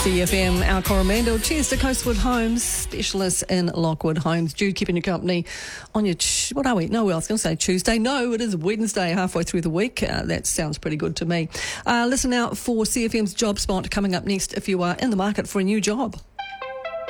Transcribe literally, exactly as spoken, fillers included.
C F M, our Coromandel. Cheers to Coastwood Homes, specialists in Lockwood Homes. Jude keeping you company on your, ch- what are we? No, I was going to say Tuesday. No, it is Wednesday, halfway through the week. Uh, that sounds pretty good to me. Uh, listen out for C F M's Job Spot coming up next if you are in the market for a new job.